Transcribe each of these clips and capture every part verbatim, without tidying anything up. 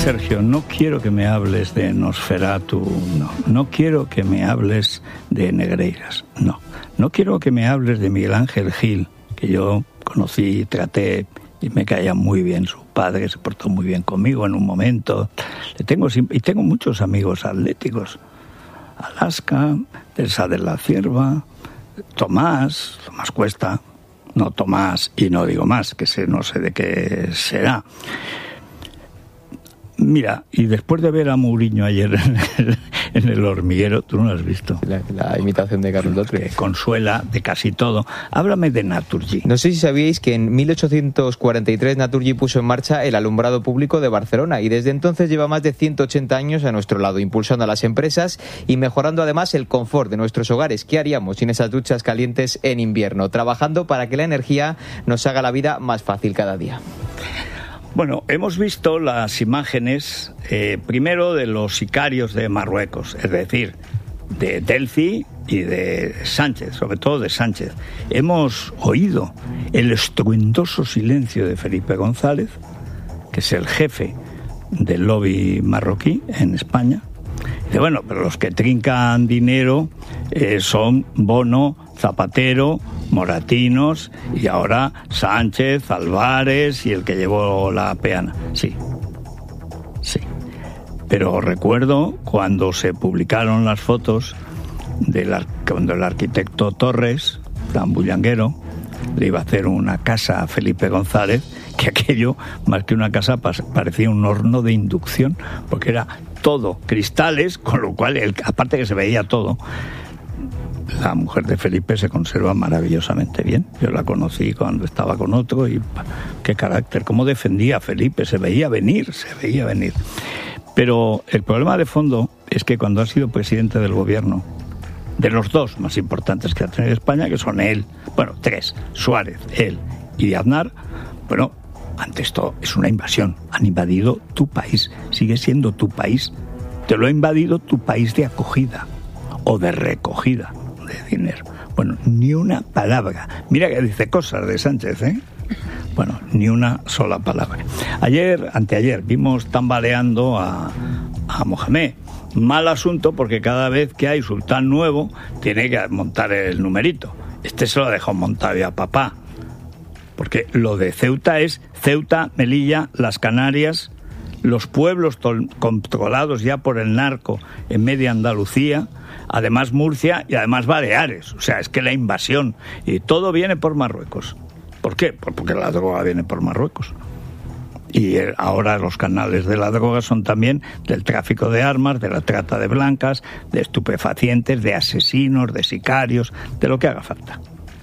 Sergio, no quiero que me hables de Nosferatu, no. No quiero que me hables de Negreiras, no. No quiero que me hables de Miguel Ángel Gil, que yo conocí, traté y me caía muy bien. Su padre se portó muy bien conmigo en un momento. Le tengo, y tengo muchos amigos atléticos. Alaska, Teresa de la Cierva, Tomás, Tomás Cuesta, no Tomás y no digo más, que sé, no sé de qué será. Mira, y después de ver a Mourinho ayer en el, en el Hormiguero, tú no lo has visto. La, la imitación de Carlos Latre. Que consuela de casi todo. Háblame de Naturgy. No sé si sabíais que en mil ochocientos cuarenta y tres Naturgy puso en marcha el alumbrado público de Barcelona y desde entonces lleva más de ciento ochenta años a nuestro lado, impulsando a las empresas y mejorando además el confort de nuestros hogares. ¿Qué haríamos sin esas duchas calientes en invierno? Trabajando para que la energía nos haga la vida más fácil cada día. Bueno, hemos visto las imágenes, eh, primero de los sicarios de Marruecos, es decir, de Delfi y de Sánchez, sobre todo de Sánchez. Hemos oído el estruendoso silencio de Felipe González, que es el jefe del lobby marroquí en España. Dice, bueno, pero los que trincan dinero eh, son Bono, Zapatero, Moratinos y ahora Sánchez, Álvarez y el que llevó la peana. Sí, sí. Pero recuerdo cuando se publicaron las fotos de la, cuando el arquitecto Torres, tan bullanguero, le iba a hacer una casa a Felipe González, que aquello, más que una casa, parecía un horno de inducción, porque era todo cristales, con lo cual, el, aparte que se veía todo. La mujer de Felipe se conserva maravillosamente bien. Yo la conocí cuando estaba con otro y qué carácter, cómo defendía a Felipe, se veía venir, se veía venir. Pero el problema de fondo es que cuando ha sido presidente del gobierno, de los dos más importantes que ha tenido España, que son él, bueno, tres, Suárez, él y Aznar, bueno, ante esto es una invasión. Han invadido tu país, sigue siendo tu país. Te lo ha invadido tu país de acogida o de recogida de dinero. Bueno, ni una palabra. Mira que dice cosas de Sánchez, ¿eh? Bueno, ni una sola palabra. Ayer, anteayer, vimos tambaleando a, a Mohamed. Mal asunto porque cada vez que hay sultán nuevo tiene que montar el numerito. Este se lo dejó montado ya a papá. Porque lo de Ceuta es Ceuta, Melilla, las Canarias, los pueblos tol- controlados ya por el narco en media Andalucía, además Murcia y además Baleares. O sea, es que la invasión y todo viene por Marruecos. ¿Por qué? Pues porque la droga viene por Marruecos. Y ahora los canales de la droga son también del tráfico de armas, de la trata de blancas, de estupefacientes, de asesinos, de sicarios, de lo que haga falta.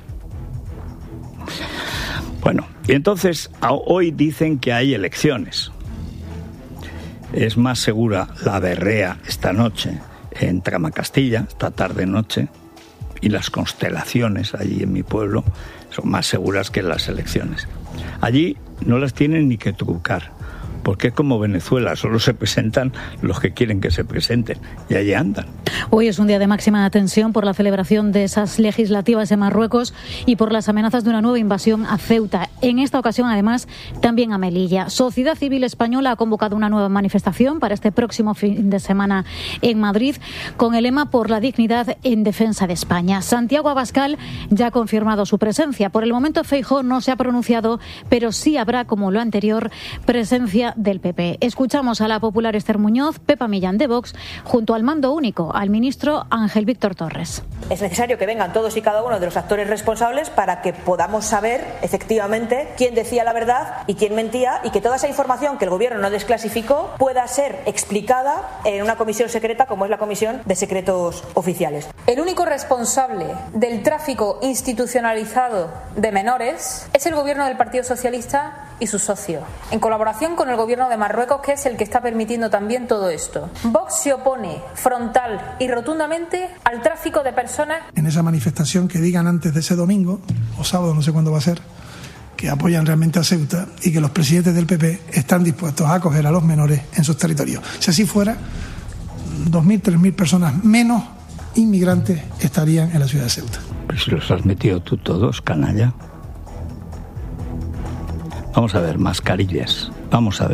Bueno, y entonces hoy dicen que hay elecciones. Es más segura la berrea esta noche en Tramacastilla, esta tarde-noche, y las constelaciones allí en mi pueblo son más seguras que las elecciones. Allí no las tienen ni que trucar, porque es como Venezuela, solo se presentan los que quieren que se presenten, y allí andan. Hoy es un día de máxima tensión por la celebración de esas legislativas en Marruecos y por las amenazas de una nueva invasión a Ceuta. En esta ocasión, además, también a Melilla. Sociedad Civil Española ha convocado una nueva manifestación para este próximo fin de semana en Madrid, con el lema Por la dignidad en defensa de España. Santiago Abascal ya ha confirmado su presencia. Por el momento, Feijóo no se ha pronunciado, pero sí habrá, como lo anterior, presencia del P P. Escuchamos a la popular Esther Muñoz, Pepa Millán de Vox, junto al mando único, al ministro Ángel Víctor Torres. Es necesario que vengan todos y cada uno de los actores responsables para que podamos saber efectivamente quién decía la verdad y quién mentía, y que toda esa información que el gobierno no desclasificó pueda ser explicada en una comisión secreta como es la Comisión de Secretos Oficiales. El único responsable del tráfico institucionalizado de menores es el gobierno del Partido Socialista y su socio, en colaboración con el gobierno de Marruecos, que es el que está permitiendo también todo esto. Vox se opone frontal y rotundamente al tráfico de personas. En esa manifestación que digan antes de ese domingo, o sábado, no sé cuándo va a ser, que apoyan realmente a Ceuta y que los presidentes del P P están dispuestos a acoger a los menores en sus territorios. Si así fuera, dos mil, tres mil personas menos inmigrantes estarían en la ciudad de Ceuta. Pero si los has metido tú todos, canalla. Vamos a ver, mascarillas. Vamos a ver.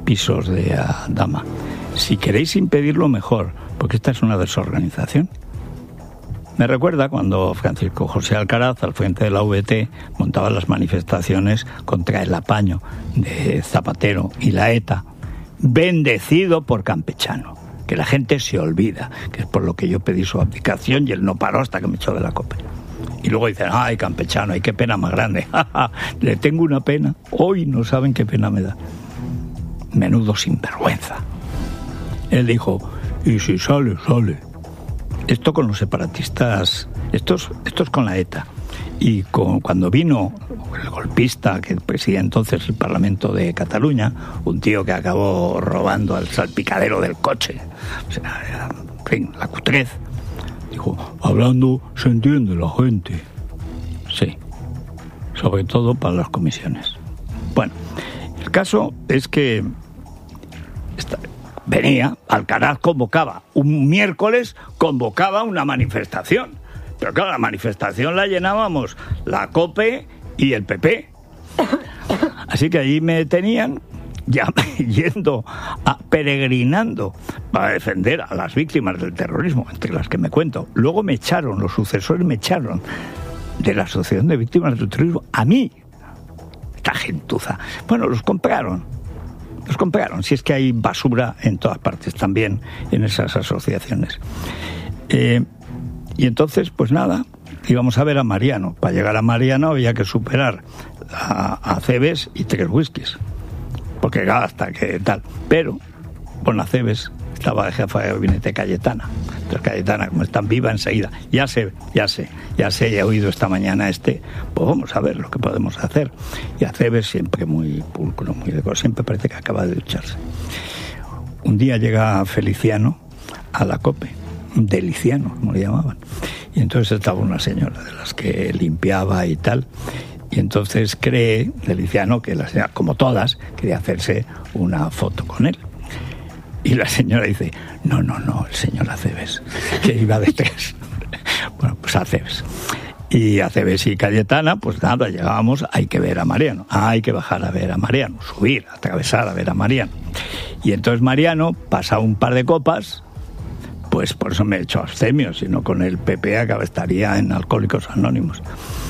pisos de uh, dama. Si queréis impedirlo, mejor, porque esta es una desorganización. Me recuerda cuando Francisco José Alcaraz, al frente de la V T, montaba las manifestaciones contra el apaño de Zapatero y la ETA, bendecido por Campechano, que la gente se olvida, que es por lo que yo pedí su abdicación y él no paró hasta que me echó de la COPE. Y luego dicen, ay, Campechano, ay, qué pena más grande. Le tengo una pena. Hoy no saben qué pena me da. Menudo sinvergüenza. Él dijo, y si sale, sale. Esto con los separatistas, estos, estos con la ETA. Y con, cuando vino el golpista que presidía entonces el Parlamento de Cataluña, un tío que acabó robando al salpicadero del coche, o sea, en fin, la cutrez, dijo, hablando se entiende la gente. Sí, sobre todo para las comisiones. Bueno, el caso es que esta, venía, Alcaraz convocaba, un miércoles convocaba una manifestación. Pero claro, la manifestación la llenábamos la COPE y el P P. Así que allí me tenían ya yendo, a, peregrinando para defender a las víctimas del terrorismo, entre las que me cuento. Luego me echaron, los sucesores me echaron de la Asociación de Víctimas del Terrorismo a mí. Esta gentuza. Bueno, los compraron. Los compraron. Si es que hay basura en todas partes también en esas asociaciones. Eh... Y entonces, pues nada, íbamos a ver a Mariano. Para llegar a Mariano había que superar a, a Cebes y tres whiskies. Porque hasta que tal. Pero, con la Cebes estaba de jefa de gabinete Cayetana. Entonces Cayetana, como está viva enseguida, ya sé, ya sé, ya sé, ya he oído esta mañana este, pues vamos a ver lo que podemos hacer. Y a Cebes siempre muy pulcro, muy de cosas, siempre parece que acaba de ducharse. Un día llega Feliciano a la COPE. Deliciano, como le llamaban. Y entonces estaba una señora de las que limpiaba y tal. Y entonces cree, Deliciano, que la señora, como todas, quería hacerse una foto con él. Y la señora dice, no, no, no, el señor Acebes, que iba detrás. Bueno, pues Acebes. Y Acebes y Cayetana, pues nada, llegábamos, hay que ver a Mariano. Hay que bajar a ver a Mariano, subir, atravesar a ver a Mariano. Y entonces Mariano pasa un par de copas. Pues por eso me he hecho abstemio, si no con el P P acá estaría en Alcohólicos Anónimos.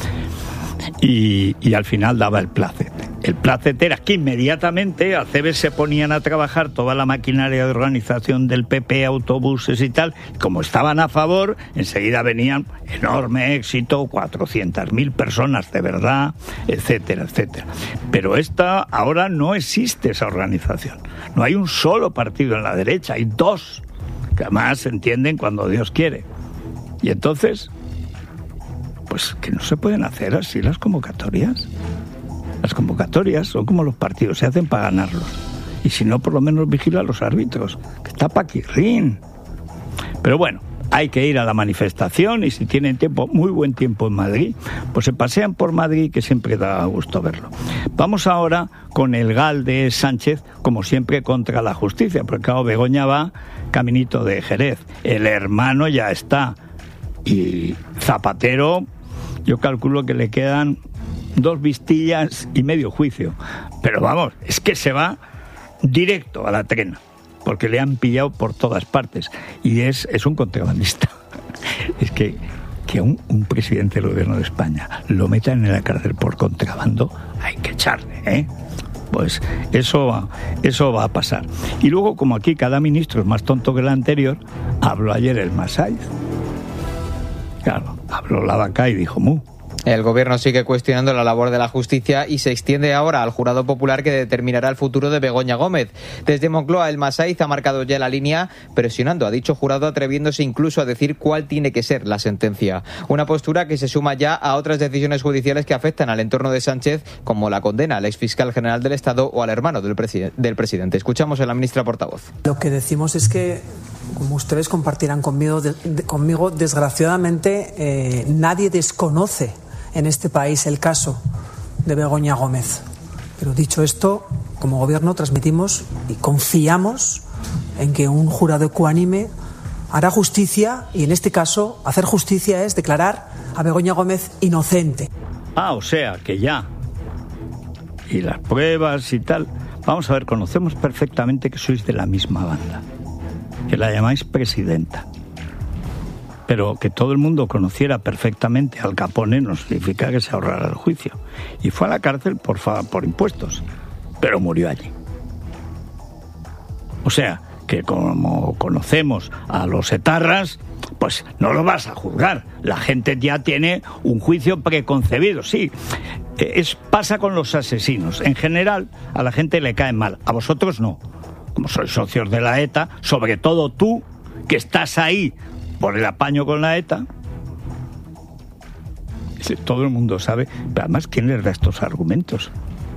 Y, y al final daba el plácet. El plácet era que inmediatamente Acebes se ponían a trabajar toda la maquinaria de organización del P P, autobuses y tal. Como estaban a favor, enseguida venían enorme éxito, cuatrocientas mil personas de verdad, etcétera, etcétera. Pero esta ahora no existe esa organización. No hay un solo partido en la derecha, hay dos. Que además se entienden cuando Dios quiere. Y entonces, pues que no se pueden hacer así las convocatorias. Las convocatorias son como los partidos, se hacen para ganarlos. Y si no, por lo menos vigila a los árbitros, que está paquirrín. Pero bueno, hay que ir a la manifestación y si tienen tiempo, muy buen tiempo en Madrid, pues se pasean por Madrid, que siempre da gusto verlo. Vamos ahora con el gal de Sánchez, como siempre, contra la justicia, porque claro, Begoña va caminito de Jerez, el hermano ya está, y Zapatero, yo calculo que le quedan dos vistillas y medio juicio, pero vamos, es que se va directo a la trena, porque le han pillado por todas partes, y es, es un contrabandista. Es que, que un, un presidente del gobierno de España lo metan en la cárcel por contrabando, hay que echarle, ¿eh? Pues eso, eso va a pasar. Y luego, como aquí cada ministro es más tonto que el anterior, habló ayer el Massáiz. Claro, habló la vaca y dijo mu. El gobierno sigue cuestionando la labor de la justicia y se extiende ahora al jurado popular que determinará el futuro de Begoña Gómez. Desde Moncloa, el Massáiz ha marcado ya la línea, presionando a dicho jurado, atreviéndose incluso a decir cuál tiene que ser la sentencia. Una postura que se suma ya a otras decisiones judiciales que afectan al entorno de Sánchez, como la condena al exfiscal general del Estado o al hermano del, preside- del presidente. Escuchamos a la ministra portavoz. Lo que decimos es que, como ustedes compartirán conmigo, de, de, conmigo desgraciadamente eh, nadie desconoce en este país el caso de Begoña Gómez. Pero dicho esto, como gobierno transmitimos y confiamos en que un jurado ecuánime hará justicia, y en este caso hacer justicia es declarar a Begoña Gómez inocente. Ah, o sea, que ya. Y las pruebas y tal. Vamos a ver, conocemos perfectamente que sois de la misma banda, que la llamáis presidenta. Pero que todo el mundo conociera perfectamente al Capone no significa que se ahorrara el juicio. Y fue a la cárcel por, por impuestos, pero murió allí. O sea, que como conocemos a los etarras, pues no lo vas a juzgar. La gente ya tiene un juicio preconcebido, sí. Es, pasa con los asesinos. En general, a la gente le caen mal. A vosotros no. Como sois socios de la ETA, sobre todo tú, que estás ahí por el apaño con la ETA, todo el mundo sabe, pero además, ¿quién les da estos argumentos?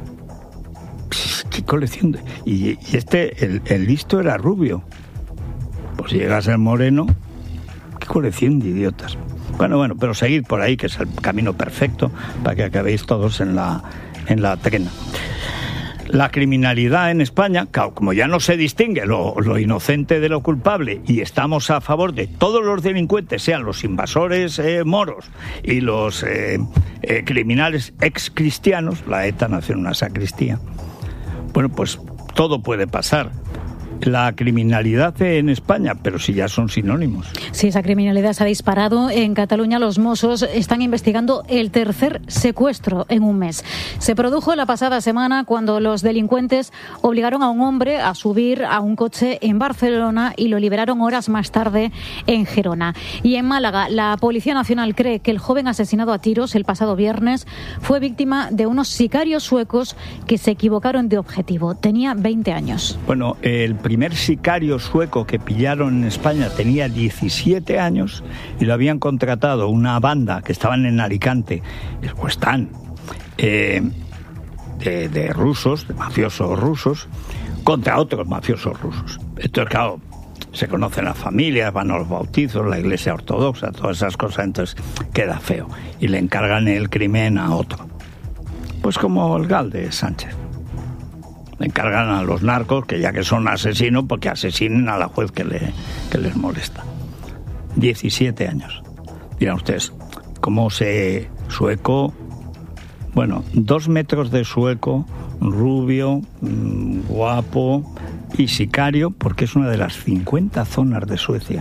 ¿Qué colección de...? Y, y este, el, el listo era rubio. Pues llegas al moreno, qué colección de idiotas. Bueno, bueno, pero seguid por ahí, que es el camino perfecto para que acabéis todos en la, en la trena. La criminalidad en España, como ya no se distingue lo, lo inocente de lo culpable y estamos a favor de todos los delincuentes, sean los invasores eh, moros y los eh, eh, criminales excristianos, la ETA nació en una sacristía, bueno, pues todo puede pasar. La criminalidad en España, pero si ya son sinónimos. Sí, esa criminalidad se ha disparado. En Cataluña los Mossos están investigando el tercer secuestro en un mes. Se produjo la pasada semana cuando los delincuentes obligaron a un hombre a subir a un coche en Barcelona y lo liberaron horas más tarde en Gerona. Y en Málaga, la Policía Nacional cree que el joven asesinado a tiros el pasado viernes fue víctima de unos sicarios suecos que se equivocaron de objetivo. Tenía veinte años. Bueno, el El primer sicario sueco que pillaron en España tenía diecisiete años y lo habían contratado una banda que estaban en Alicante, o están, eh, de, de rusos, de mafiosos rusos, contra otros mafiosos rusos. Entonces, claro, se conocen las familias, van a los bautizos, la iglesia ortodoxa, todas esas cosas, entonces queda feo. Y le encargan el crimen a otro. Pues como el Gal de Sánchez. Le encargan a los narcos, que ya que son asesinos, porque asesinen a la juez que, le, que les molesta. diecisiete años. Dirán ustedes, ¿cómo se sueco? Bueno, dos metros de sueco, rubio, mmm, guapo y sicario, porque es una de las cincuenta zonas de Suecia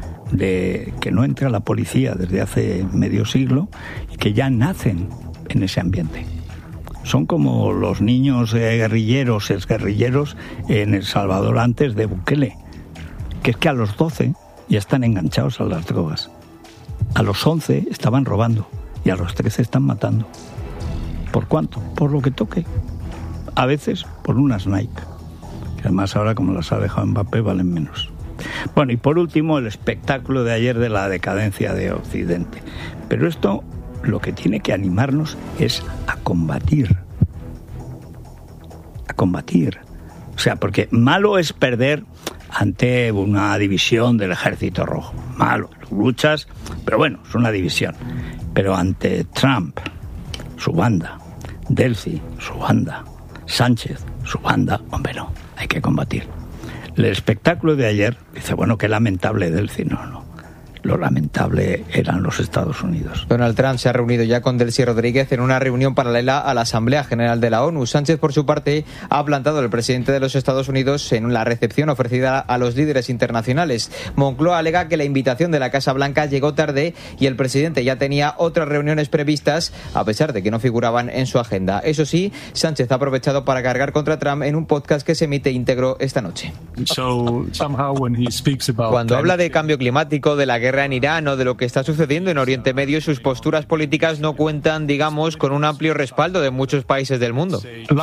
de que no entra la policía desde hace medio siglo y que ya nacen en ese ambiente. Son como los niños eh, guerrilleros, exguerrilleros en El Salvador antes de Bukele, que es que a los doce ya están enganchados a las drogas. A los once estaban robando y a los trece están matando. ¿Por cuánto? Por lo que toque. A veces por unas Nike, que además ahora, como las ha dejado Mbappé, valen menos. Bueno, y por último, el espectáculo de ayer de la decadencia de Occidente. Pero esto lo que tiene que animarnos es a combatir. A combatir. O sea, porque malo es perder ante una división del Ejército Rojo. Malo, luchas, pero bueno, es una división. Pero ante Trump, su banda, Delcy, su banda, Sánchez, su banda, hombre, no, hay que combatir. El espectáculo de ayer, dice, bueno, qué lamentable Delcy, no, no. Lo lamentable eran los Estados Unidos. Donald Trump se ha reunido ya con Delcy Rodríguez en una reunión paralela a la Asamblea General de la ONU. Sánchez, por su parte, ha plantado al presidente de los Estados Unidos en la recepción ofrecida a los líderes internacionales. Moncloa alega que la invitación de la Casa Blanca llegó tarde y el presidente ya tenía otras reuniones previstas, a pesar de que no figuraban en su agenda. Eso sí, Sánchez ha aprovechado para cargar contra Trump en un podcast que se emite íntegro esta noche. Cuando habla de cambio climático, de la guerra en Irán o de lo que está sucediendo en Oriente Medio, sus posturas políticas no cuentan, digamos, con un amplio respaldo de muchos países del mundo.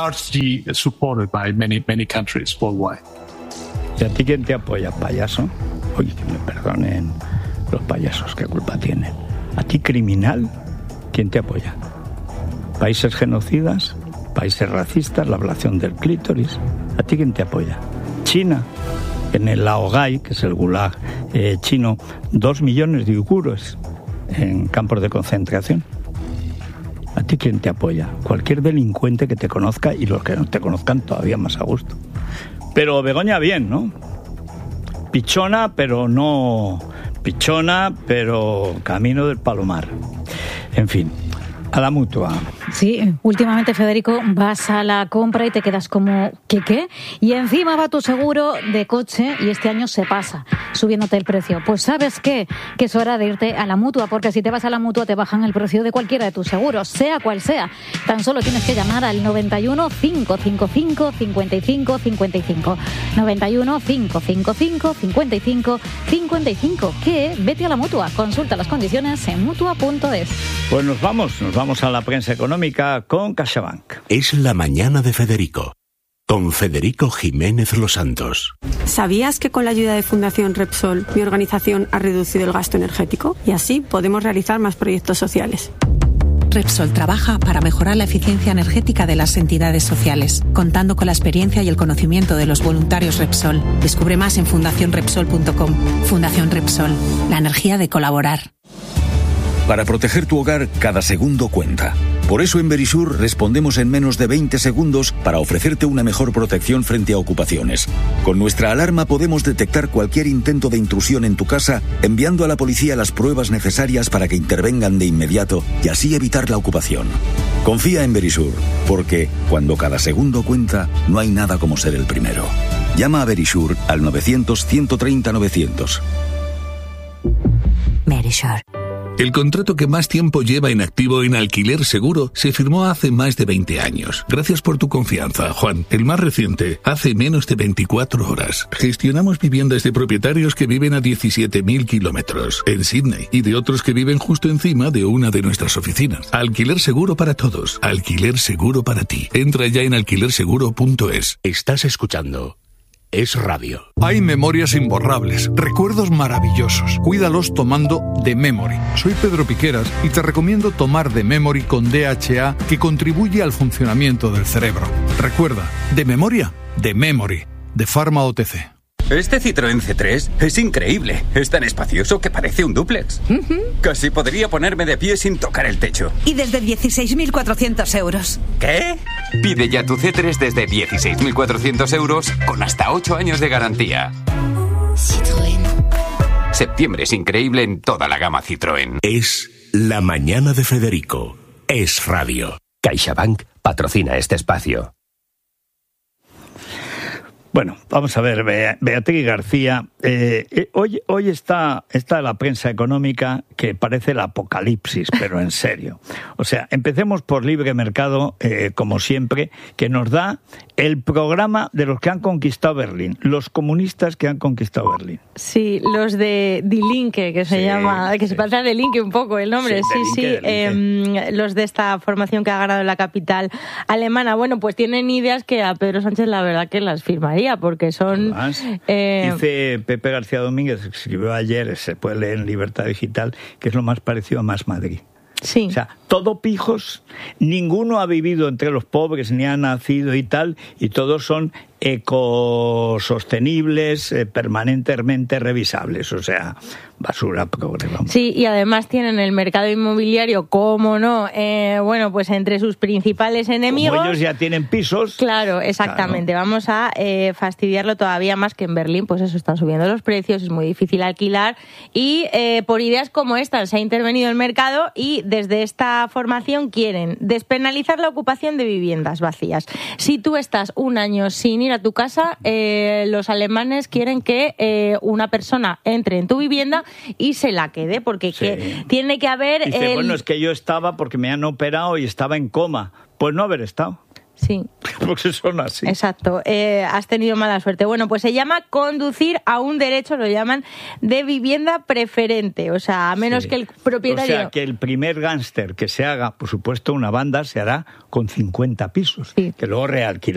¿Y a ti quién te apoya, payaso? Oye, que me perdonen los payasos, ¿qué culpa tienen? ¿A ti, criminal? ¿Quién te apoya? ¿Países genocidas? ¿Países racistas? ¿La ablación del clítoris? ¿A ti quién te apoya? ¿China? En el Laogai, que es el gulag eh, chino, dos millones de uigures en campos de concentración. ¿A ti quién te apoya? Cualquier delincuente que te conozca, y los que no te conozcan todavía más a gusto. Pero Begoña bien, ¿no? Pichona, pero no... Pichona, pero camino del Palomar. En fin, a la mutua. Sí, últimamente, Federico, vas a la compra y te quedas como, ¿qué qué? Y encima va tu seguro de coche y este año se pasa, subiéndote el precio. Pues ¿sabes qué? Que es hora de irte a la Mutua, porque si te vas a la Mutua te bajan el precio de cualquiera de tus seguros, sea cual sea. Tan solo tienes que llamar al noventa y uno, cinco cinco cinco, cincuenta y cinco cincuenta y cinco. noventa y uno, cinco cinco cinco, cincuenta y cinco cincuenta y cinco. ¿Qué? Vete a la Mutua. Consulta las condiciones en mutua punto es. Pues nos vamos, nos vamos a la prensa económica con CaixaBank. Es la mañana de Federico, con Federico Jiménez Los Santos. ¿Sabías que con la ayuda de Fundación Repsol, mi organización ha reducido el gasto energético? Y así podemos realizar más proyectos sociales. Repsol trabaja para mejorar la eficiencia energética de las entidades sociales, contando con la experiencia y el conocimiento de los voluntarios Repsol. Descubre más en fundación repsol punto com. Fundación Repsol, la energía de colaborar. Para proteger tu hogar, cada segundo cuenta. Por eso en Verisur respondemos en menos de veinte segundos para ofrecerte una mejor protección frente a ocupaciones. Con nuestra alarma podemos detectar cualquier intento de intrusión en tu casa, enviando a la policía las pruebas necesarias para que intervengan de inmediato y así evitar la ocupación. Confía en Verisur, porque cuando cada segundo cuenta, no hay nada como ser el primero. Llama a Verisur al novecientos, ciento treinta, novecientos. Verisur. El contrato que más tiempo lleva en activo en Alquiler Seguro se firmó hace más de veinte años. Gracias por tu confianza, Juan. El más reciente, hace menos de veinticuatro horas. Gestionamos viviendas de propietarios que viven a diecisiete mil kilómetros en Sydney y de otros que viven justo encima de una de nuestras oficinas. Alquiler Seguro para todos. Alquiler Seguro para ti. Entra ya en alquiler seguro punto es. Estás escuchando Es Radio. Hay memorias imborrables, recuerdos maravillosos. Cuídalos tomando The Memory. Soy Pedro Piqueras y te recomiendo tomar The Memory con D H A, que contribuye al funcionamiento del cerebro. Recuerda, de memoria, The Memory, de Pharma O T C. Este Citroën C tres es increíble. Es tan espacioso que parece un dúplex. Uh-huh. Casi podría ponerme de pie sin tocar el techo. Y desde dieciséis mil cuatrocientos euros. ¿Qué? Pide ya tu C tres desde dieciséis mil cuatrocientos euros con hasta ocho años de garantía. Citroën. Septiembre es increíble en toda la gama Citroën. Es la mañana de Federico. Es Radio. CaixaBank patrocina este espacio. Bueno, vamos a ver, Beatriz García, eh, hoy, hoy está, está la prensa económica que parece el apocalipsis, pero en serio. O sea, empecemos por Libre Mercado, eh, como siempre, que nos da el programa de los que han conquistado Berlín, los comunistas que han conquistado Berlín. Sí, los de Die Linke, que se sí, llama, que sí. se parece a Die Linke un poco el nombre, sí, sí, sí eh, los de esta formación que ha ganado en la capital alemana. Bueno, pues tienen ideas que a Pedro Sánchez la verdad que las firmaría, porque son... Eh... Dice Pepe García Domínguez, que escribió ayer, se puede leer en Libertad Digital, que es lo más parecido a Más Madrid. Sí. O sea, todo pijos, ninguno ha vivido entre los pobres, ni ha nacido y tal, y todos son ecosostenibles, eh, permanentemente revisables, o sea, basura progre, vamos. Sí, y además tienen el mercado inmobiliario, cómo no, eh, bueno, pues entre sus principales enemigos... Como ellos ya tienen pisos... Claro, exactamente, claro. Vamos a eh, fastidiarlo todavía más, que en Berlín, pues eso, están subiendo los precios, es muy difícil alquilar, y eh, por ideas como esta se ha intervenido el mercado, y desde esta formación quieren despenalizar la ocupación de viviendas vacías. Si tú estás un año sin ir a tu casa, eh, los alemanes quieren que eh, una persona entre en tu vivienda y se la quede, porque sí. que tiene que haber... Dice, el... bueno, es que yo estaba porque me han operado y estaba en coma. Pues no haber estado. Sí. Porque son así. Exacto. Eh, has tenido mala suerte. Bueno, pues se llama conducir a un derecho, lo llaman, de vivienda preferente. O sea, a menos sí. que el propietario... O sea, que el primer gángster que se haga, por supuesto, una banda, se hará con cincuenta pisos, sí. que luego realquilará.